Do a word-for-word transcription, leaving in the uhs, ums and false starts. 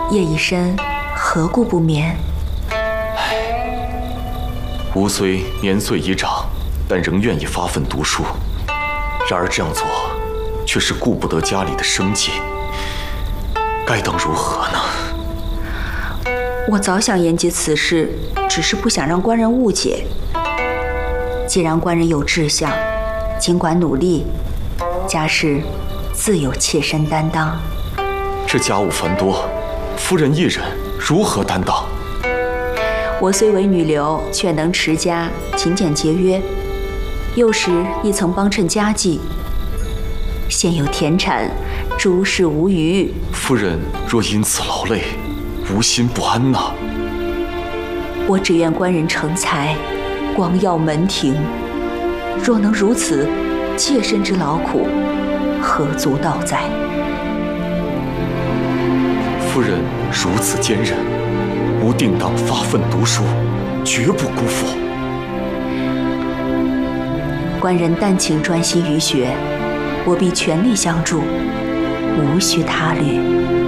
夜已深，何故不眠？ 吾虽年岁已长，但仍愿意发奋读书。然而这样做，却是顾不得家里的生计，该当如何呢？ 我早想言及此事，只是不想让官人误解。既然官人有志向，尽管努力，家事自有妾身担当。 这家务繁多，夫人一人如何担当？ 我虽为女流，却能持家，勤俭节约。幼时亦曾帮衬家计，现有田产，诸事无余。 夫人若因此劳累，无心不安呐。 我只愿官人成才，光耀门庭。若能如此，妾身之劳苦，何足道哉？ 夫人如此坚韧，吾定当发奋读书，绝不辜负。 官人但请专心于学，我必全力相助，无需他虑。